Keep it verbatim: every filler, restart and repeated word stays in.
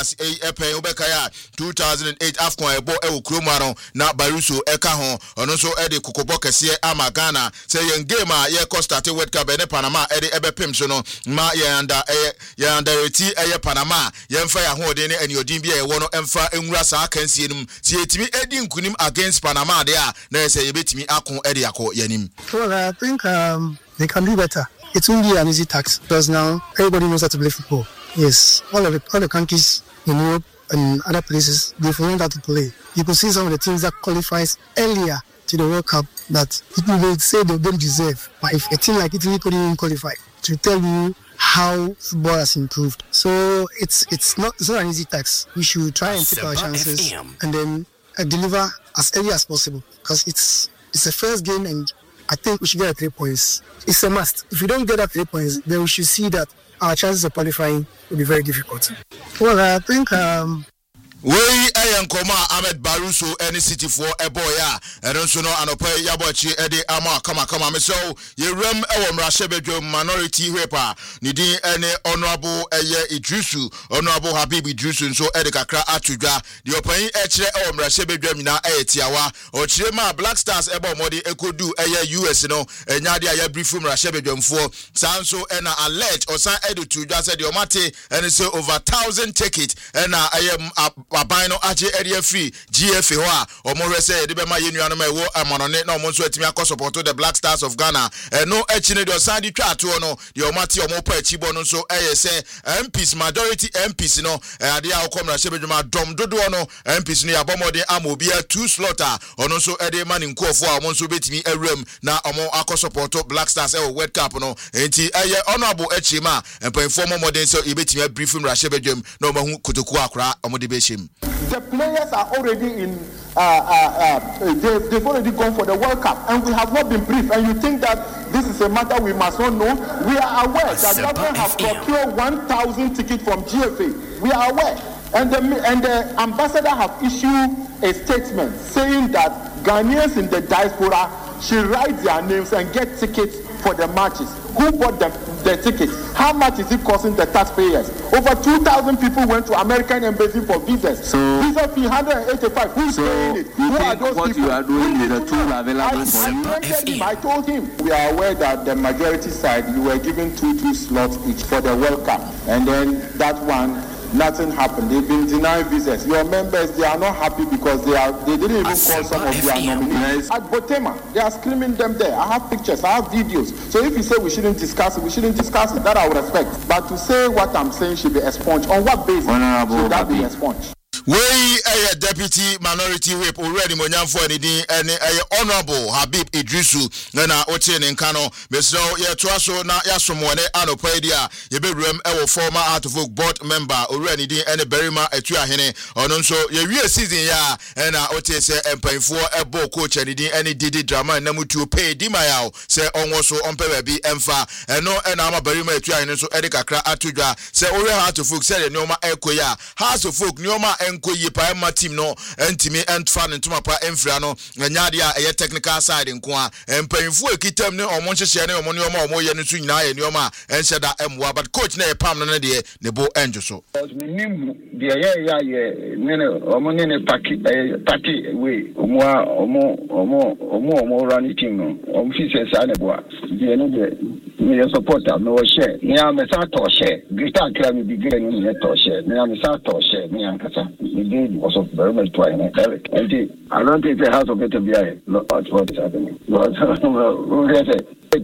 Epen Obekaya two thousand eight AFCON ebo e Okromaro na Baruso eka ho ono so e de kokobo kese ama Ghana say yen game a ye ko start World Cup ne Panama e de ebepem so no ma ye under e ye under eti e Panama ye mfa ya ho de ne aniodin bia ye wo no emfa enwura sa akansie num ti etimi edi nkunim against Panama de a na say ye betimi akon e de akọ yanim. Well, I think um, they can do better. It won't be an easy task because now everybody knows how to play football. Yes, all of the, all the countries in Europe and other places, they've learned how to play. You can see some of the teams that qualifies earlier to the World Cup that people will say they don't deserve. But if a team like Italy couldn't even qualify, to tell you how football has improved. So it's it's not it's not an easy task. We should try and take our chances and then uh, deliver as early as possible because it's it's the first game and I think we should get a three points. It's a must. If we don't get that three points, then we should see that our chances of qualifying will be very difficult. Well, I think um, we ayen koma Ahmed Baruso any city for a boy ya and so no anope yabochi ede ama kama kama me so ye rem e wo mrashebedwo minority wepa ni din ene honorable eye Idrisu honorable Habib Idrisu so ede kakra atudwa the opan e kire e wo mrashebedwo mina e tiawa o kire ma Black Stars e ba modi ekodu eye U S no enyade aye brief mrashebedwo mfo sanso e na alert osan edu tudwa said the omate and say over one thousand ticket e na aye Abino Aje area free G F A wa omo say de be ma yenuano ma wo amonone na omo nso atimi akọ support the Black Stars of Ghana e no echi ne de osan di twa ato no de omati omo pa echi bo no nso eye say M Ps majority M Ps no ade a okomra shebedwuma dom dodo no M Ps no yabomode amobia two slaughter ono nso ede mani nkofo a omo nso betimi awram na omo akọ support Black Stars e World Cup no enti eye honorable echi ma empanfo mo modern so ebetimi briefing ra shebedwum na omo hu kotoku akra omo de be shem. The players are already in, uh, uh, uh, they, they've already gone for the World Cup, and we have not been briefed. And you think that this is a matter we must not know? We are aware that the government has procured one thousand tickets from G F A. We are aware. And the, and the ambassador have issued a statement saying that Ghanaians in the diaspora should write their names and get tickets for the matches. Who bought the, the tickets? How much is it costing the taxpayers? Over two thousand people went to American embassy for visas. So, visa fee one hundred eighty-five. Who's so paying it? Who are those what people? You are doing with the tool available for you? Him, I told him. We are aware that the majority side, you were given two two slots each for the World Cup. And then that one, nothing happened. They've been denying visas. Your members, they are not happy because they are they didn't even call some of their nominees. At Botema, they are screaming them there. I have pictures, I have videos. So if you say we shouldn't discuss it, we shouldn't discuss it. That I would respect. But to say what I'm saying should be expunged. On what basis Honorable should that be expunged? We a deputy minority whip already monyamfo anidi ene a honorable Habib Idrisu na oche ne nkano mesro ye toaso na yasomone anopa dia ye bewrem e wo former Heart of Oak board member already din ene berima etu ahene ono nso ye wie season ya na oche se empanfo ebo coach anidi ene Didi Drama na mutu pay di mayao se onwo so ompe ba bi emfa eno ena ama berima etu ahene so ede kakra atudwa se ore Heart of Oak se de nyoma ekoya Heart of Oak nyoma enko yi pa ma team no entimi entfa ne ntuma pa emfira no nyade a eye technical side nko a empanfo ekitam ne omo nhyehyɛ ne omo ne omo omo ye ne so nyina ye ne omo a enhyeda emwa but coach na ye pam no ne de ne bo enjo so minim de ye ya ye ne ne omo ne ne party party we omo omo omo omo omo run team no omo fi se sa ne bo a de ne de me supporter no share me am sa to share greater akra me bi gre no me to share me am sa to share me ankasa me did was of very much trying and I don't think the house of it to be a lot of what is happening.